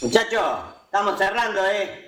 Muchachos, estamos cerrando,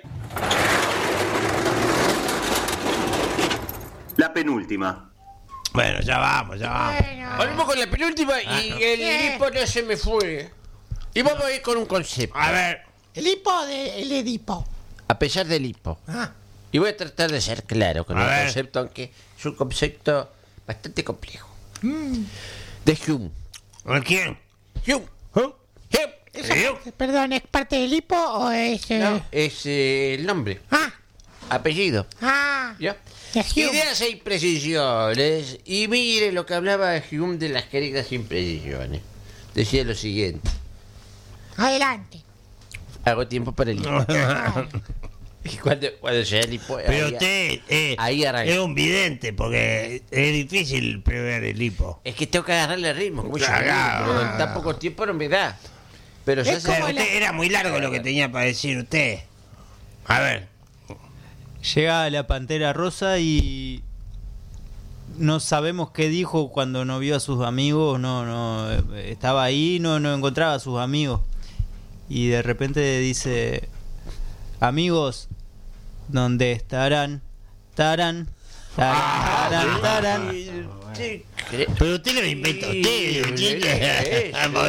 La penúltima. Bueno, ya vamos. Volvemos con la penúltima y el hipo no se me fue. Y vamos a ir con un concepto. A ver. El Edipo. A pesar del hipo. Y voy a tratar de ser claro con A el ver. concepto, aunque es un concepto bastante complejo. De Hume. ¿A quién? Hume. Perdón, ¿es parte del hipo o es...? No, es el nombre, apellido. ¿Ya? Es Hume. Ideas e imprecisiones. Y mire lo que hablaba Hume de las queridas imprecisiones. Decía lo siguiente. Adelante. Hago tiempo para el hipo. Y cuando sea el hipo... Pero ahí- usted ahí arranca. es un vidente, porque es difícil prever el hipo. Es que tengo que agarrarle el ritmo. Como Claro. pero en tan poco tiempo no me da. Pero ya Es se... como Usted era muy largo lo que tenía para decir usted. A ver. Llega la Pantera Rosa y no sabemos qué dijo cuando no vio a sus amigos, no estaba ahí, no encontraba a sus amigos. Y de repente dice, amigos, ¿dónde estarán? Tarán, tarán. Pero usted lo inventó usted.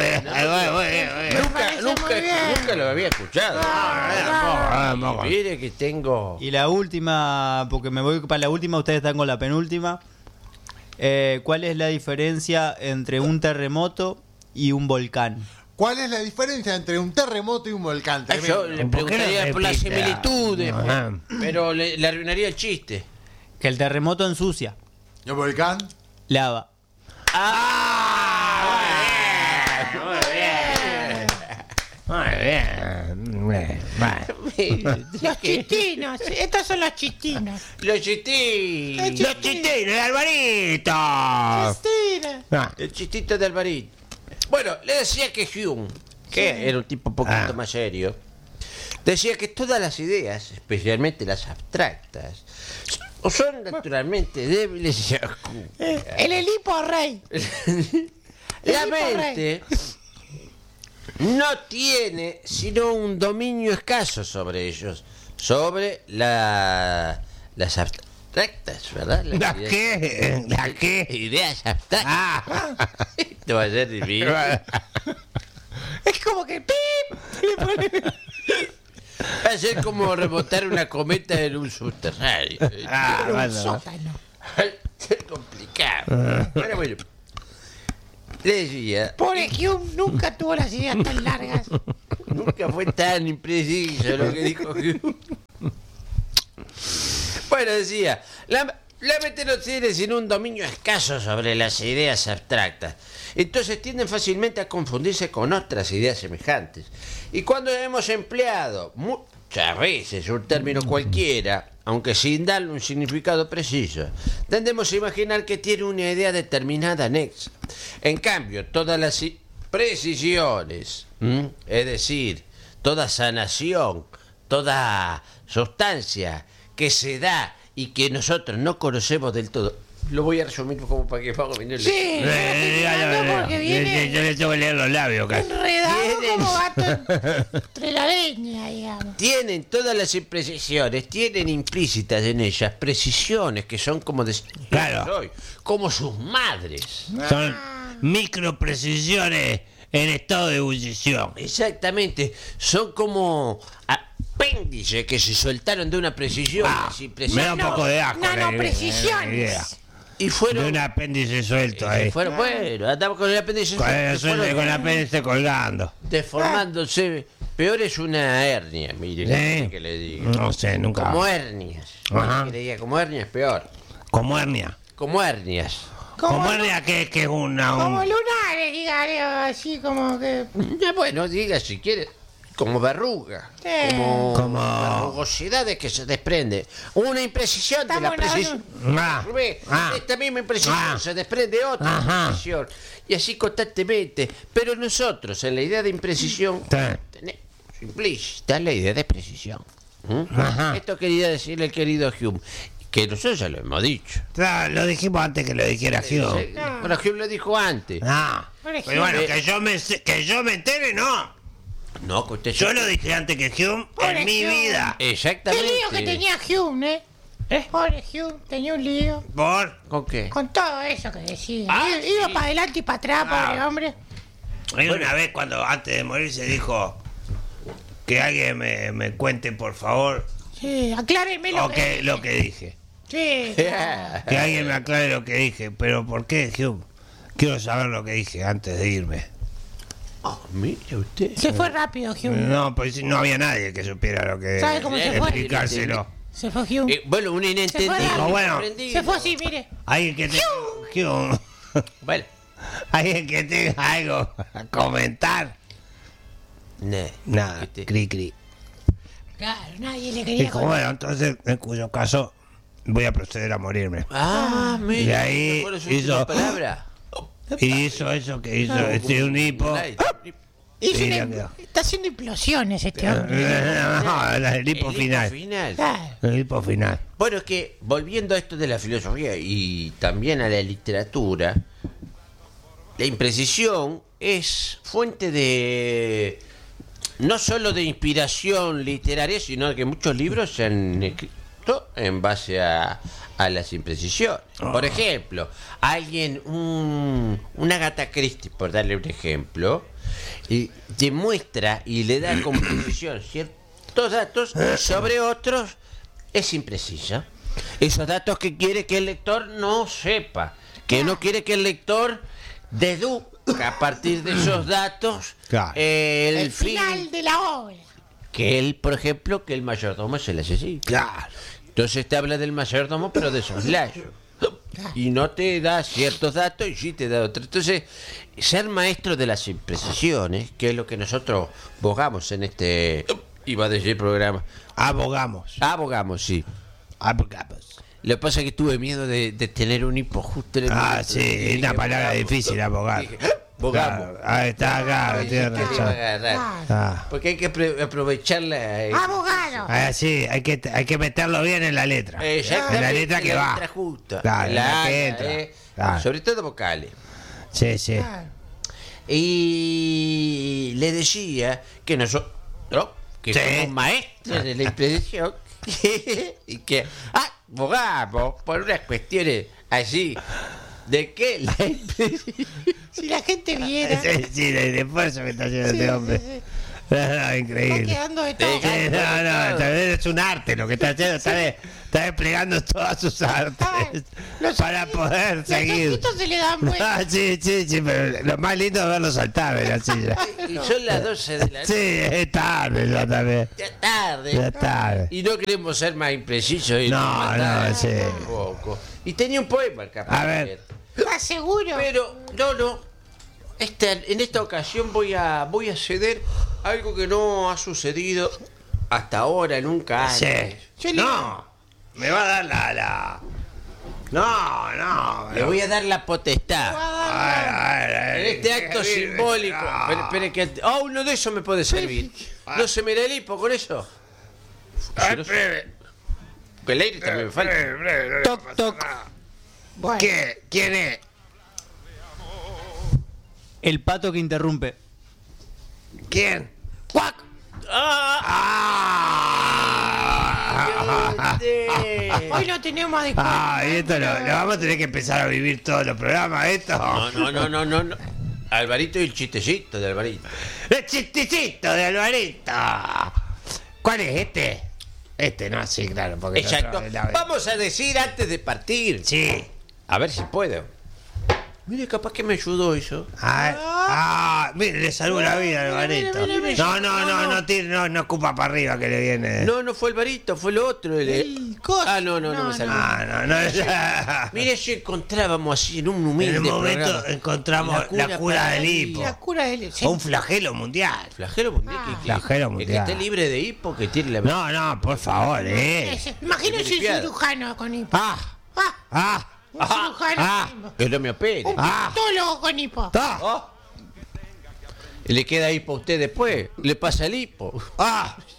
Nunca lo había escuchado. Mire que tengo... Y la última, porque me voy para la última, ustedes están con la penúltima. ¿Cuál es la diferencia entre un terremoto y un volcán? ¿Cuál es la diferencia entre un terremoto y un volcán? Yo le ¿Por qué no preguntaría por las repite? similitudes, Ajá. pero le arruinaría el chiste. Que el terremoto ensucia, ¿Y el volcán? lava. Muy bien. Los chistinos. Estos son los chistinos. Los chistes. Los chistines de Alvarito. Chistinos. El chistito de Alvarito. Bueno, le decía que Hume, que era un tipo un poquito más serio, decía que todas las ideas, especialmente las abstractas, son naturalmente débiles y oscuras. El Edipo Rey. La mente no tiene sino un dominio escaso sobre ellos, sobre las abstractas, ¿verdad? ¿La ideas- qué? ¿La qué? Ideas abstractas. Esto va a ser difícil. Es como que ¡pip! Y pone- Va a ser como rebotar una cometa en un subterráneo. un Bueno. sótano. Va a ser complicado. Pero bueno, le decía, Pobre Hume nunca tuvo las ideas tan largas. nunca fue tan impreciso lo que dijo Hume. Bueno, decía, la mente no tiene sino un dominio escaso sobre las ideas abstractas. Entonces tienden fácilmente a confundirse con otras ideas semejantes. Y cuando hemos empleado muchas veces un término cualquiera, aunque sin darle un significado preciso, tendemos a imaginar que tiene una idea determinada anexa. En cambio, todas las precisiones, es decir, toda sanación, toda sustancia que se da y que nosotros no conocemos del todo, lo voy a resumir como para que Pago venir. Sí, porque viene Yo le tengo que leer los labios casi. enredado Tienen- como gato entre la leña, digamos. Tienen todas las imprecisiones, tienen implícitas en ellas precisiones que son como Claro. como sus madres. Son microprecisiones en estado de ebullición. Exactamente, son como apéndices que se soltaron de una precisión. así, Me da un poco de asco. Nanoprecisiones. la idea. y De fueron, un apéndice suelto ahí. fueron, bueno, andamos con el apéndice Con el, que fueron con el apéndice colgando. deformándose. Peor es una hernia, mire, ¿Sí? que le digo. No sé, nunca. Como hernias. Ajá. Que le diga, como hernias es peor. Como hernia. Como hernias. Como hernia que es una. Como lunares, dígale, así como que... Bueno, diga si quiere. Como verruga. Sí. Como- verrugosidades que se desprende. Una imprecisión de la Estamos precisión. Ah, Ve, ah, de esta misma imprecisión ah. se desprende otra Ajá. imprecisión. Y así constantemente. Pero nosotros, en la idea de imprecisión, Sí. tenemos implícita la idea de precisión. Ajá. Esto quería decirle el querido Hume. Que nosotros ya lo hemos dicho. Claro, lo dijimos antes que lo dijera Hugh. Bueno, Hume lo dijo antes. Ah, Por ejemplo. pero bueno, que yo me entere, no. No, que usted Yo lo dije antes que Hume Pobre en mi Hume. vida. Qué Exactamente. lío que tenía Hume, Pobre Hume, tenía un lío. ¿Por? ¿Con qué? Con todo eso que decía. Ah, Iba sí. para adelante y para atrás, pobre hombre. Hay una vez cuando antes de morir se dijo que alguien me cuente, por favor, Sí, acláreme lo lo que dije. Sí. Que alguien me aclare lo que dije. ¿Pero por qué, Hume? Quiero saber lo que dije antes de irme. Ah, mire usted. Se fue rápido, Hume. No, pues no había nadie que supiera lo que... ¿Sabe cómo se fue? explicárselo. Se fue Hume. Bueno, un inentendido. Se fue. Bueno. incomprendido. Se fue así, mire. Alguien que Hume. Bueno. Alguien que tenga algo a comentar. Nada, Este- cri cri. Claro, nadie le quería Dijo, bueno, entonces, en cuyo caso, voy a proceder a morirme. Ah, mire. Y ahí ¿Cuál es su hizo- última palabra? Y hizo eso que hizo, un hipo. Hizo Sí, una- ya quedó. está haciendo implosiones este hombre. No, el hipo final. Claro. El hipo final. Bueno, es que volviendo a esto de la filosofía y también a la literatura, la imprecisión es fuente de no solo de inspiración literaria, sino que muchos libros se han escrito en base a las imprecisiones. Por ejemplo, alguien, una Agatha Christie, por darle un ejemplo, y demuestra y le da con precisión ciertos datos y sobre otros es imprecisa. Esos datos que quiere que el lector no sepa, que no quiere que el lector deduzca a partir de esos datos Claro. El fin, final de la obra. que él, por ejemplo, que el mayordomo es el asesino. Claro. Entonces te habla del mayordomo, pero de soslayo. Y no te da ciertos datos y sí te da otros. Entonces, ser maestro de las imprecisiones, que es lo que nosotros bogamos en este, iba a decir programa. Abogamos. Abogamos, sí. Abogamos. Lo que pasa es que tuve miedo de tener un hipo justo en el momento. Sí, Dije, es una palabra bogamos. difícil, abogar. Dije, bogamos. Claro, ahí está, claro, Dije, tiene ¿qué le iba a razón. agarrar? Ah. Porque hay que aprovecharla. Abogado. Sí, hay que meterlo bien en la letra. Exactamente, En la letra que la va. letra justa. Claro, la que que entra. Claro. Sobre todo vocales. Sí, sí. Y le decía que nosotros, que Sí. somos maestros de la imprecisión, y que abogamos por unas cuestiones así, de que la imprecisión... Si la gente viera. Sí, el esfuerzo que está haciendo este hombre. No, Está increíble. quedando de todo. Sí, no, tal vez es un arte lo que está haciendo, está desplegando todas sus artes para poder Los seguir. ojitos se le dan vuelta. Ah, sí, pero lo más lindo es verlo saltar en la silla. Y son las 12 de la Sí, noche, es tarde ya también. ya tarde. Ya tarde. Y no queremos ser más imprecisos. Y No, matar no, sí. un poco. Y tenía un poema el capaz. A ver. ¿Estás seguro? Pero, no. En esta ocasión voy a ceder algo que no ha sucedido hasta ahora, nunca antes. Sí. No, me va a dar la... No. Le voy a dar la potestad. En este acto simbólico. Espere que... Oh, uno de esos me puede servir. ¿No se me da el hipo con eso? Que el aire también me falta. Toc, toc. Bueno. ¿Quién es? El pato que interrumpe. ¿Quién? ¡Cuac! Hoy no tenemos adecuado. Y esto lo vamos a tener que empezar a vivir todos los programas, esto. No. Alvarito y el chistecito de Alvarito. El chistecito de Alvarito. ¿Cuál es este? Este, no, sí, claro, porque el Exacto. otro es la- Vamos a decir antes de partir. Sí. A ver si puedo. Mire, capaz que me ayudó eso. Mire, le salvó la vida a Alvarito. No ocupa para arriba que le viene. No fue Alvarito, fue lo otro. El coso. No me salió. No. Mire, si encontrábamos así en un En humilde el momento programa. encontramos la cura para del mí. hipo. La cura del... Un flagelo mundial. Flagelo mundial. Flagelo El que mundial. esté libre de hipo, que tiene la... No, por favor, Imagínense un Limpiado. cirujano con hipo. Un cirujano con hipo. Que no me opere. Un proctólogo con hipo. Y le queda hipo a usted después. Le pasa el hipo.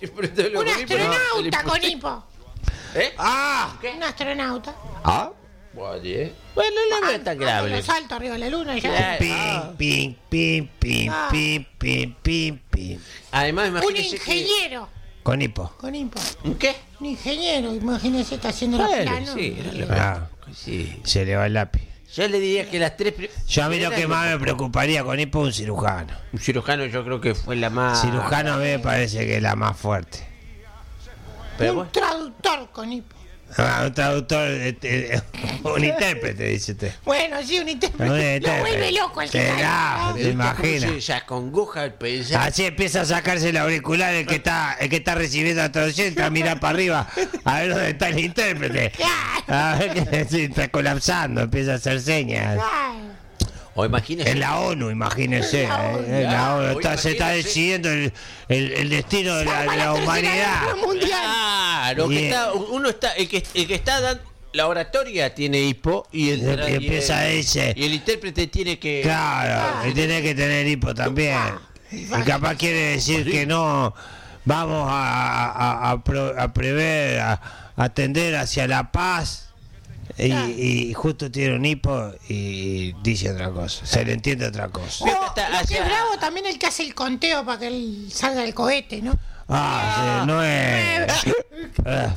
Un astronauta con hipo. ¿Eh? Un astronauta. Oye, bueno, no es tan grave. Los salto arriba de la luna y ya. Claro. Pim, pim, pim, pim, pim, pim, pim. Además, Un imagínese que... ingeniero Con hipo. con impo. ¿Un qué? Un ingeniero, imagínese, está haciendo los Bueno, planos. sí, era lo Ah, sí. se le va el lápiz. Yo le diría que las tres... Yo a mí lo que más me preocuparía con hipo es un cirujano. Un cirujano yo creo que fue la más... Cirujano a mí me parece que es la más fuerte. Pero Un bueno. traductor con hipo. Ah, un traductor, un intérprete, dice usted. Bueno, sí, un intérprete. Lo vuelve loco el que Te sale, da, ¿no? te imaginas. Sí, ya congoja el pensar. Así empieza a sacarse el auricular el que está recibiendo la traducción, entra a mirar para arriba a ver dónde está el intérprete. A ver que sí, está colapsando, empieza a hacer señas. Claro. O imagínese... En la ONU, imagínese. En la ONU. En la ONU. Claro, Se está imagínese. decidiendo el destino de Para la Tercera humanidad. Guerra Mundial. Claro, que Y- está, uno está, el que está dando la oratoria tiene hipo y Y empieza a decir, y el intérprete tiene que claro, y tiene que tener hipo también. Y capaz quiere decir que no vamos a prever, a tender hacia la paz. Y justo tiene un hipo y dice otra cosa. Se le entiende otra cosa. Pero O, está lo que hacia- es bravo también el que hace el conteo para que él salga el cohete, ¿no? Ah, sí, no es.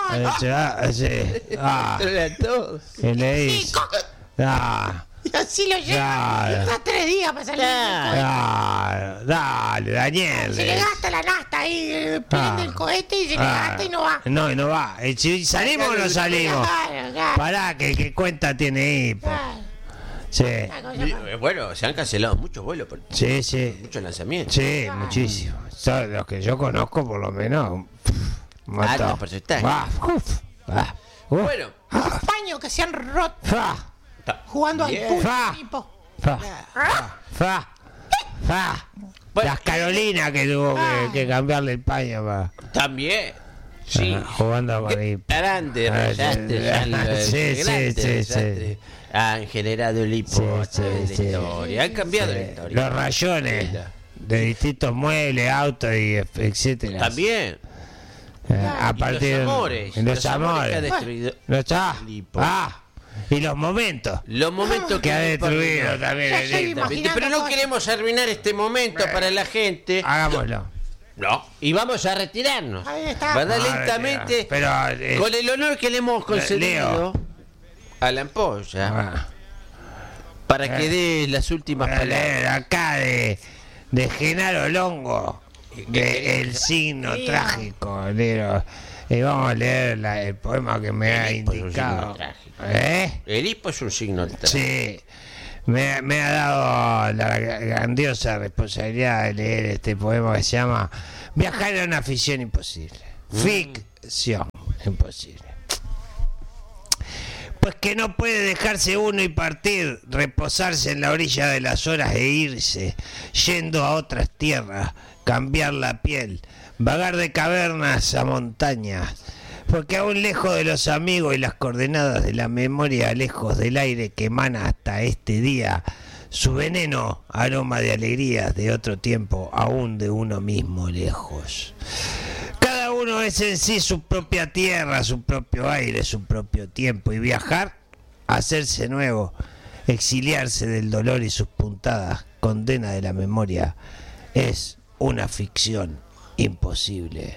todo. ¿Qué le dice? Ah, Y así lo lleva. Claro. Está 3 días para salir del cohete. dale, Daniel. Se le gasta la nasta ahí, prende el cohete y se le gasta y no va. No, y no va. Si salimos o no salimos. Claro, claro. Pará, que cuenta tiene hipo. Claro. Sí, Una cosa más. Bueno, se han cancelado muchos vuelos por sí, sí. muchos lanzamientos. Sí, muchísimo. Son los que yo conozco, por lo menos. Mató. Alto porcentaje. Bueno. Los paños que se han roto jugando al Bien. pool, Fa. tipo. Las Carolinas que tuvo que cambiarle el paño para También. Sí. jugando con hipo. Grande desastre, ya lo- Sí, grande sí, desastre. Han generado el hipo Sí, a través sí, de la historia. Han cambiado la Sí, historia. los rayones de distintos muebles, autos y etcétera. También. A Y partir los amores. los amores. que ha destruido Los el hipo. y los momentos Los momentos que ha el hipo destruido arruinó. también Ya el estoy hipo. imaginando Pero no cosas. queremos arruinar este momento para la gente. Hagámoslo. No. Y vamos a retirarnos. Ahí está. ¿Verdad? Ah, Lentamente. pero, con el honor que le hemos concedido Leo. a la ampolla. ah, Para que dé las últimas voy a leer palabras. acá de Genaro Longo, de El signo trágico. Leo. Y vamos a leer el poema que me ha El hipo es un indicado. signo trágico. ¿Eh? El hipo es un signo de Sí, me ha dado la grandiosa responsabilidad de leer este poema que se llama Viajar a una ficción imposible. Ficción imposible. Pues que no puede dejarse uno y partir, reposarse en la orilla de las horas e irse, yendo a otras tierras, cambiar la piel, vagar de cavernas a montañas, porque aún lejos de los amigos y las coordenadas de la memoria, lejos del aire que emana hasta este día, su veneno, aroma de alegrías de otro tiempo, aún de uno mismo lejos. Cada uno es en sí su propia tierra, su propio aire, su propio tiempo, y viajar, hacerse nuevo, exiliarse del dolor y sus puntadas, condena de la memoria, es una ficción imposible.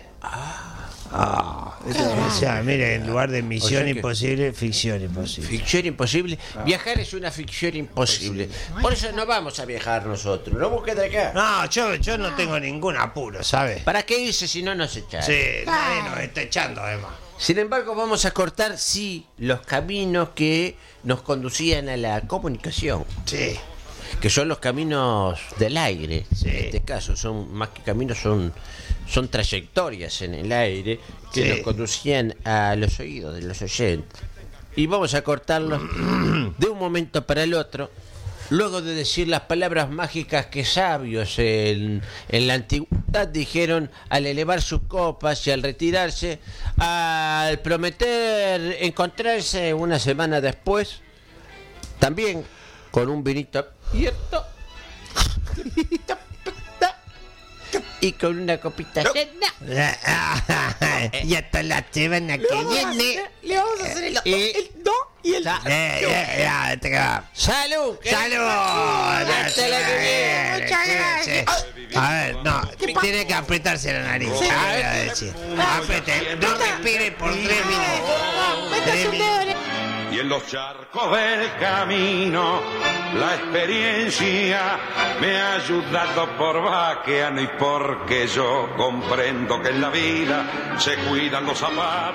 O sea, mire, en lugar de misión O sea que- imposible, ficción imposible. Ficción imposible. Viajar es una ficción imposible. Por eso no vamos a viajar nosotros. No busques de acá. No, yo no tengo ningún apuro, ¿sabes? ¿Para qué irse si no nos echan? Sí, nadie nos está echando además. Sin embargo, vamos a cortar, sí, los caminos que nos conducían a la comunicación. Sí. Que son los caminos del aire. Sí. En este caso, son más que caminos, son trayectorias en el aire que Sí. nos conducían a los oídos de los oyentes. Y vamos a cortarlos de un momento para el otro, luego de decir las palabras mágicas que sabios en la antigüedad dijeron al elevar sus copas y al retirarse, al prometer encontrarse una semana después, también con un vinito abierto y con una copita llena. Y hasta la semana que viene. Le vamos a hacer el do y el Ya, te queda. ¡Salud! ¡Salud! Hasta la que viene. Muchas gracias. A ver, no, tiene que apretarse la nariz. Te voy a decir. Aprete, no respire por 3 minutos. Métase un dedo en el- Y en los charcos del camino, la experiencia me ha ayudado por vaqueano y porque yo comprendo que en la vida se cuidan los zapatos.